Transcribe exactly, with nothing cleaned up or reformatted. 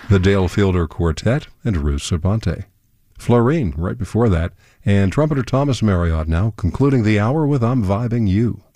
the Dale Fielder Quartet, and Ruth Serpente. Florine right before that, and trumpeter Thomas Marriott now concluding the hour with I'm Vibing You.